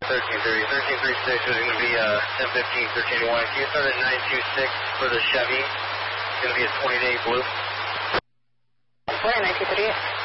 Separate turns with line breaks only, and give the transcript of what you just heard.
1336 is going to be 1015, 1381. Can you start at 926 for the Chevy? It's going to be a 20-day blue.
Where, 1938?